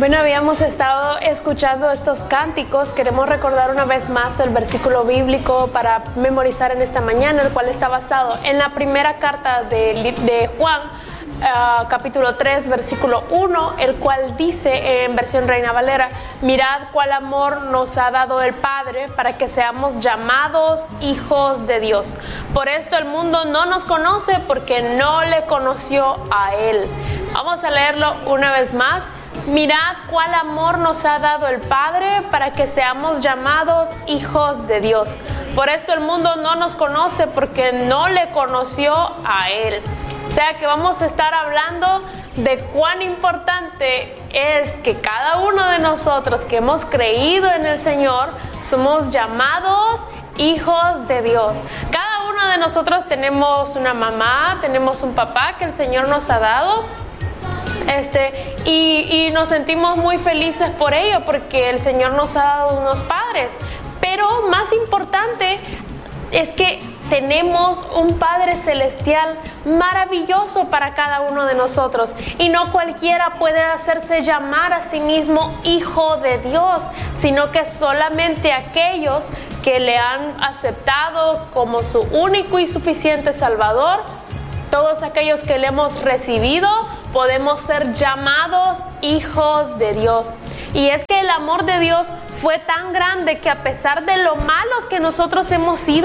Bueno, habíamos estado escuchando estos cánticos. Queremos recordar una vez más el versículo bíblico para memorizar en esta mañana, el cual está basado en la primera carta de Juan, capítulo 3, versículo 1, el cual dice en versión Reina Valera: mirad cuál amor nos ha dado el Padre para que seamos llamados hijos de Dios. Por esto el mundo no nos conoce, porque no le conoció a Él. Vamos a leerlo una vez más. Mirad cuál amor nos ha dado el Padre para que seamos llamados hijos de Dios. Por esto el mundo no nos conoce, porque no le conoció a Él. O sea que vamos a estar hablando de cuán importante es que cada uno de nosotros que hemos creído en el Señor somos llamados hijos de Dios. Cada uno de nosotros tenemos una mamá, tenemos un papá que el Señor nos ha dado. Y nos sentimos muy felices por ello, porque el Señor nos ha dado unos padres. Pero más importante es que tenemos un Padre Celestial maravilloso para cada uno de nosotros, y no cualquiera puede hacerse llamar a sí mismo hijo de Dios, sino que solamente aquellos que le han aceptado como su único y suficiente Salvador. Todos aquellos que le hemos recibido podemos ser llamados hijos de Dios. Y es que el amor de Dios fue tan grande que, a pesar de lo malos que nosotros hemos sido,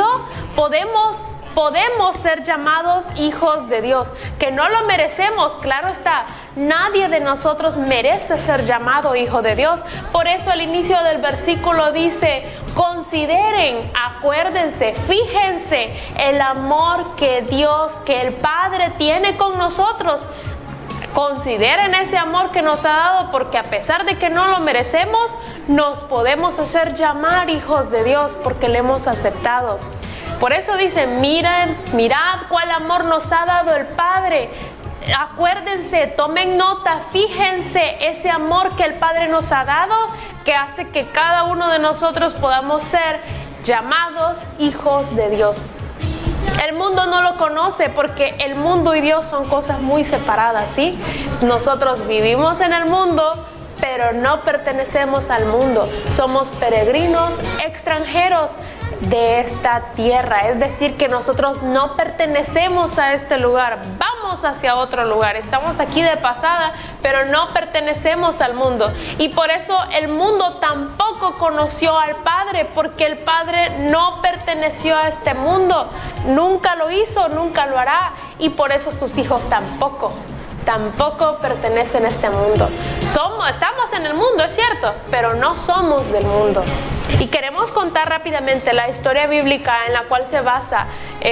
podemos ser llamados hijos de Dios. Que no lo merecemos, claro está. Nadie de nosotros merece ser llamado hijo de Dios. Por eso al inicio del versículo dice: consideren, acuérdense, fíjense el amor que Dios, que el Padre tiene con nosotros. Consideren ese amor que nos ha dado, porque a pesar de que no lo merecemos, nos podemos hacer llamar hijos de Dios porque le hemos aceptado. Por eso dice: mirad cuál amor nos ha dado el Padre. Acuérdense, tomen nota, fíjense ese amor que el Padre nos ha dado, que hace que cada uno de nosotros podamos ser llamados hijos de Dios. El mundo no lo conoce, porque el mundo y Dios son cosas muy separadas, ¿sí? Nosotros vivimos en el mundo, pero no pertenecemos al mundo. Somos peregrinos, extranjeros de esta tierra. Es decir, que nosotros no pertenecemos a este lugar. Vamos hacia otro lugar. Estamos aquí de pasada, pero no pertenecemos al mundo. Y por eso el mundo tampoco conoció al Padre, porque el Padre no perteneció a este mundo. Nunca lo hizo, nunca lo hará. Y por eso sus hijos tampoco pertenecen a este mundo. Estamos en el mundo, es cierto, pero no somos del mundo. Y queremos contar rápidamente la historia bíblica en la cual se basa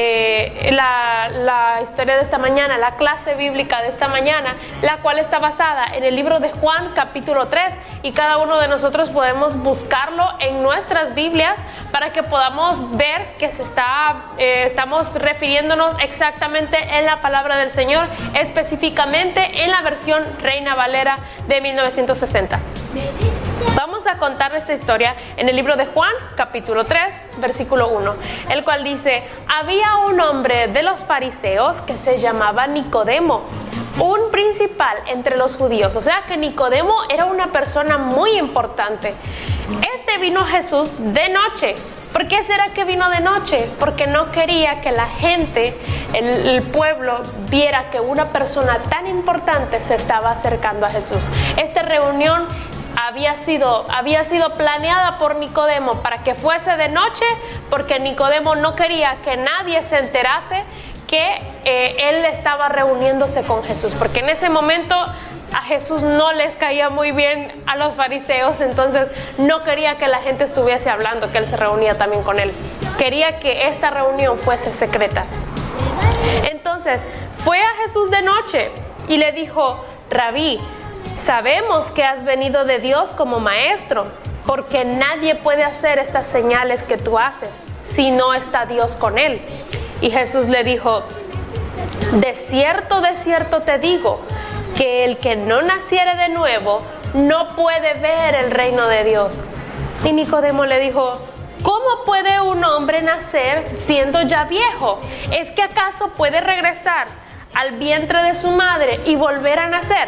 la historia de esta mañana, la clase bíblica de esta mañana, la cual está basada en el libro de Juan, capítulo 3, y cada uno de nosotros podemos buscarlo en nuestras Biblias para que podamos ver que estamos refiriéndonos exactamente en la palabra del Señor, específicamente en la versión Reina Valera de 1960. Vamos a contar esta historia en el libro de Juan, capítulo 3, versículo 1, el cual dice: había un hombre de los fariseos que se llamaba Nicodemo, un principal entre los judíos. O sea que Nicodemo era una persona muy importante. Este vino a Jesús de noche. ¿Por qué será que vino de noche? Porque no quería que la gente, el pueblo, viera que una persona tan importante se estaba acercando a Jesús. Esta reunión había sido planeada por Nicodemo para que fuese de noche, porque Nicodemo no quería que nadie se enterase que él estaba reuniéndose con Jesús, porque en ese momento a Jesús no les caía muy bien a los fariseos. Entonces no quería que la gente estuviese hablando que él se reunía también con él. Quería que esta reunión fuese secreta. Entonces fue a Jesús de noche y le dijo: Rabí, sabemos que has venido de Dios como maestro, porque nadie puede hacer estas señales que tú haces si no está Dios con él. Y Jesús le dijo: de cierto te digo, que el que no naciere de nuevo no puede ver el reino de Dios. Y Nicodemo le dijo: ¿cómo puede un hombre nacer siendo ya viejo? ¿Es que acaso puede regresar al vientre de su madre y volver a nacer?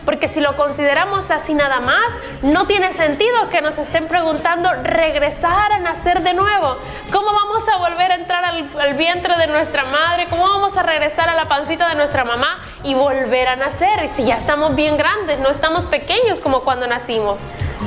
porque si lo consideramos así nada más, no tiene sentido que nos estén preguntando regresar a nacer de nuevo. ¿Cómo vamos a volver a entrar al vientre de nuestra madre? ¿Cómo vamos a regresar a la pancita de nuestra mamá y volver a nacer? Y si ya estamos bien grandes, no estamos pequeños como cuando nacimos.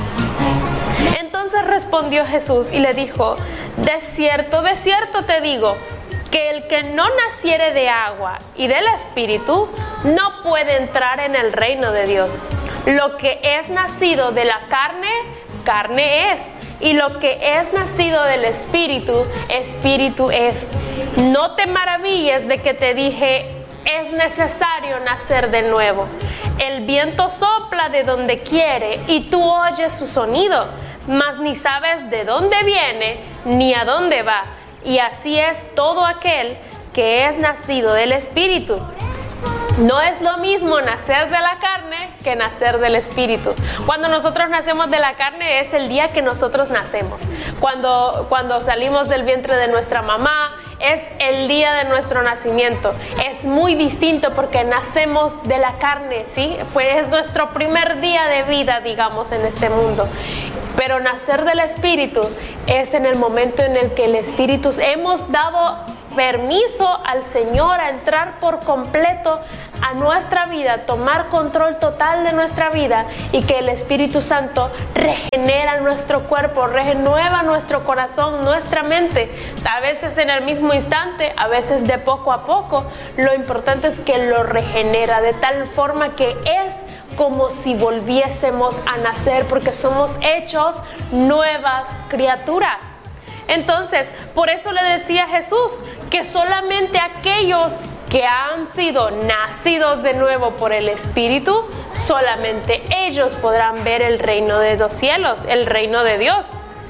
Entonces respondió Jesús y le dijo: de cierto te digo, que el que no naciere de agua y del Espíritu no puede entrar en el reino de Dios. Lo que es nacido de la carne, carne es, y lo que es nacido del Espíritu, Espíritu es. No te maravilles de que te dije, es necesario nacer de nuevo. El viento sopla de donde quiere y tú oyes su sonido, mas ni sabes de dónde viene ni a dónde va. Y así es todo aquel que es nacido del Espíritu. No es lo mismo nacer de la carne que nacer del Espíritu. Cuando nosotros nacemos de la carne es el día que nosotros nacemos. Cuando salimos del vientre de nuestra mamá es el día de nuestro nacimiento. Es muy distinto porque nacemos de la carne, ¿sí? Es nuestro primer día de vida, digamos, en este mundo. Pero nacer del Espíritu es en el momento en el que el Espíritu hemos dado permiso al Señor a entrar por completo a nuestra vida, tomar control total de nuestra vida, y que el Espíritu Santo regenera nuestro cuerpo, renueva nuestro corazón, nuestra mente, a veces en el mismo instante, a veces de poco a poco. Lo importante es que lo regenera de tal forma que es como si volviésemos a nacer, porque somos hechos nuevas criaturas. Entonces, por eso le decía a Jesús que solamente aquellos que han sido nacidos de nuevo por el Espíritu, solamente ellos podrán ver el reino de los cielos, el reino de Dios.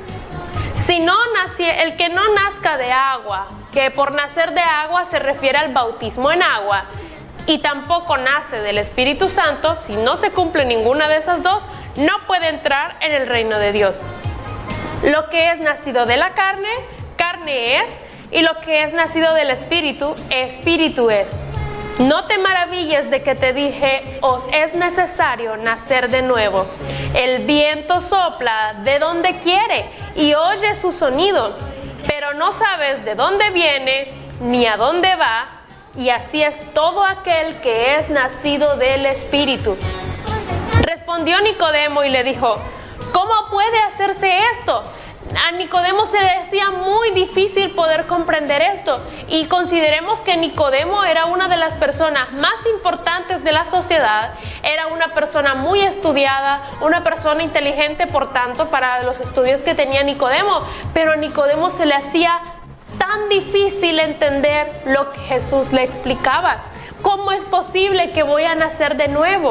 El que no nazca de agua, que por nacer de agua se refiere al bautismo en agua, y tampoco nace del Espíritu Santo, si no se cumple ninguna de esas dos, no puede entrar en el reino de Dios. Lo que es nacido de la carne, carne es, y lo que es nacido del Espíritu, Espíritu es. No te maravilles de que te dije, os es necesario nacer de nuevo. El viento sopla de donde quiere y oye su sonido, pero no sabes de dónde viene ni a dónde va. Y así es todo aquel que es nacido del Espíritu. Respondió Nicodemo y le dijo: ¿cómo puede hacerse esto? A Nicodemo se le hacía muy difícil poder comprender esto, y consideremos que Nicodemo era una de las personas más importantes de la sociedad, era una persona muy estudiada, una persona inteligente, por tanto, para los estudios que tenía Nicodemo, pero a Nicodemo se le hacía tan difícil entender lo que Jesús le explicaba. ¿Cómo es posible que voy a nacer de nuevo?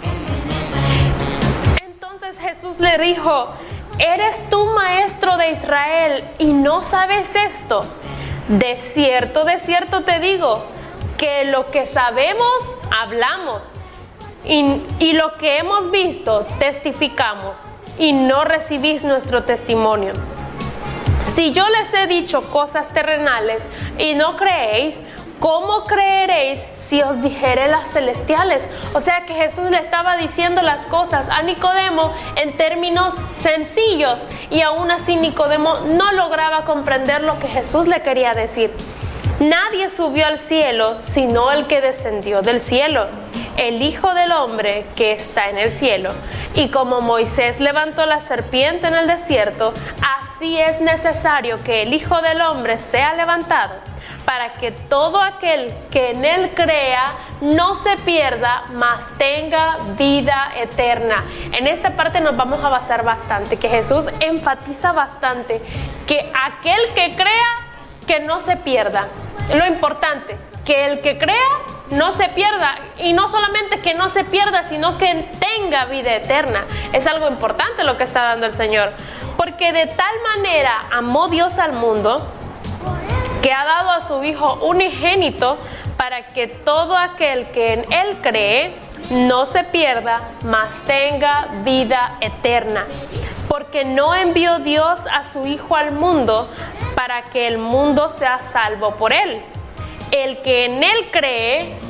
Entonces Jesús le dijo: ¿eres tú maestro de Israel y no sabes esto? De cierto te digo, que lo que sabemos, hablamos, y lo que hemos visto, testificamos, y no recibís nuestro testimonio. Si yo les he dicho cosas terrenales y no creéis, ¿cómo creeréis si os dijere las celestiales? O sea que Jesús le estaba diciendo las cosas a Nicodemo en términos sencillos, y aún así Nicodemo no lograba comprender lo que Jesús le quería decir. Nadie subió al cielo sino el que descendió del cielo, el Hijo del Hombre que está en el cielo. Y como Moisés levantó la serpiente en el desierto, así es necesario que el Hijo del Hombre sea levantado, para que todo aquel que en él crea no se pierda, mas tenga vida eterna. En esta parte nos vamos a basar bastante, que Jesús enfatiza bastante que aquel que crea, que no se pierda. Lo importante, que el que crea no se pierda, y no solamente que no se pierda, sino que tenga vida eterna. Es algo importante lo que está dando el Señor, porque de tal manera amó Dios al mundo, que ha dado a su Hijo unigénito, para que todo aquel que en Él cree no se pierda, mas tenga vida eterna. Porque no envió Dios a su Hijo al mundo para que el mundo sea salvo por Él. El que en Él cree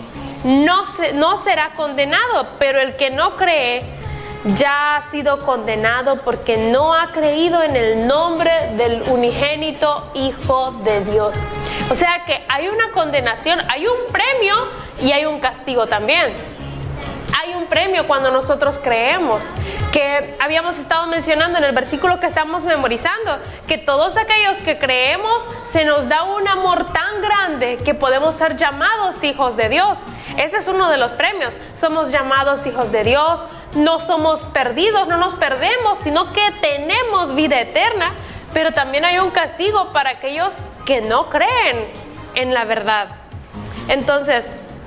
no será condenado, pero el que no cree ya ha sido condenado porque no ha creído en el nombre del unigénito Hijo de Dios. O sea que hay una condenación, hay un premio y hay un castigo también. Hay un premio cuando nosotros creemos, que habíamos estado mencionando en el versículo que estamos memorizando, que todos aquellos que creemos se nos da un amor tan grande que podemos ser llamados hijos de Dios. Ese es uno de los premios. Somos llamados hijos de Dios, no somos perdidos, no nos perdemos, sino que tenemos vida eterna. Pero también hay un castigo para aquellos que no creen en la verdad. Entonces,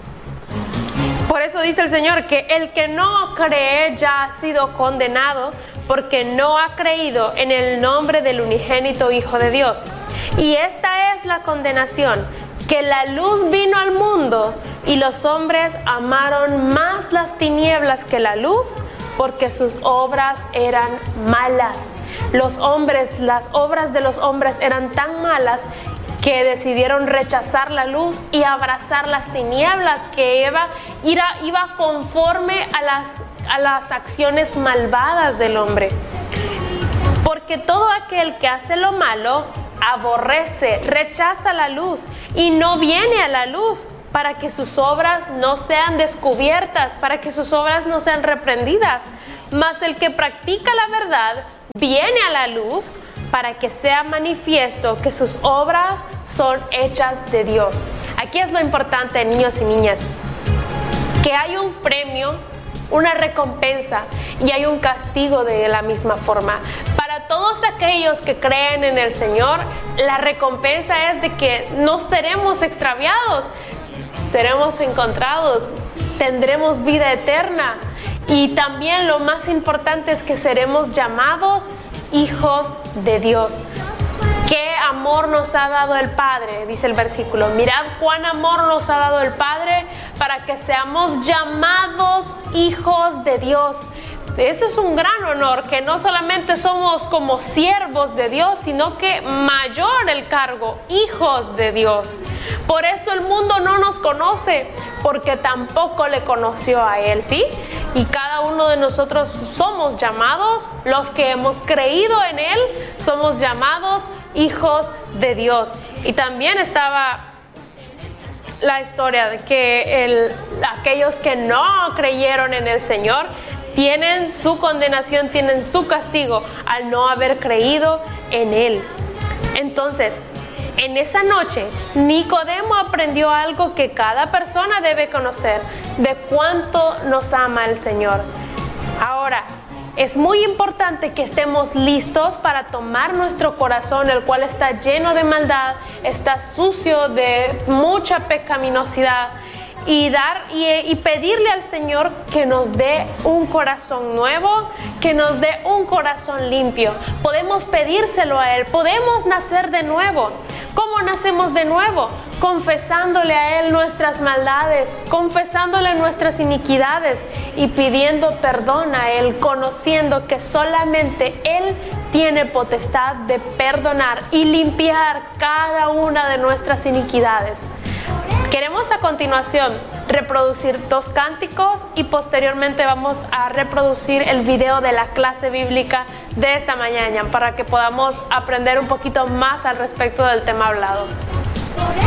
por eso dice el Señor que el que no cree ya ha sido condenado porque no ha creído en el nombre del unigénito Hijo de Dios. Y esta es la condenación, que la luz vino al mundo y los hombres amaron más las tinieblas que la luz porque sus obras eran malas. Las obras de los hombres eran tan malas que decidieron rechazar la luz y abrazar las tinieblas, que iba conforme a las acciones malvadas del hombre. Porque todo aquel que hace lo malo aborrece, rechaza la luz y no viene a la luz para que sus obras no sean descubiertas, para que sus obras no sean reprendidas. Mas el que practica la verdad viene a la luz para que sea manifiesto que sus obras son hechas de Dios. Aquí es lo importante, niños y niñas, que hay un premio, una recompensa y hay un castigo de la misma forma. Para todos aquellos que creen en el Señor, la recompensa es de que no seremos extraviados, seremos encontrados, tendremos vida eterna. Y también lo más importante es que seremos llamados hijos de Dios. ¿Qué amor nos ha dado el Padre? Dice el versículo. Mirad cuán amor nos ha dado el Padre para que seamos llamados hijos de Dios. Eso es un gran honor, que no solamente somos como siervos de Dios, sino que mayor el cargo, hijos de Dios. Por eso el mundo no nos conoce, porque tampoco le conoció a Él, ¿sí? Y cada uno de nosotros somos llamados, los que hemos creído en Él, somos llamados hijos de Dios. Y también estaba la historia de que aquellos que no creyeron en el Señor tienen su condenación, tienen su castigo al no haber creído en Él. Entonces, en esa noche, Nicodemo aprendió algo que cada persona debe conocer, de cuánto nos ama el Señor. Ahora, es muy importante que estemos listos para tomar nuestro corazón, el cual está lleno de maldad, está sucio de mucha pecaminosidad, y pedirle al Señor que nos dé un corazón nuevo, que nos dé un corazón limpio. Podemos pedírselo a Él, podemos nacer de nuevo. ¿Cómo nacemos de nuevo? Confesándole a Él nuestras maldades, confesándole nuestras iniquidades y pidiendo perdón a Él, conociendo que solamente Él tiene potestad de perdonar y limpiar cada una de nuestras iniquidades. Queremos a continuación reproducir 2 cánticos y posteriormente vamos a reproducir el video de la clase bíblica de esta mañana para que podamos aprender un poquito más al respecto del tema hablado.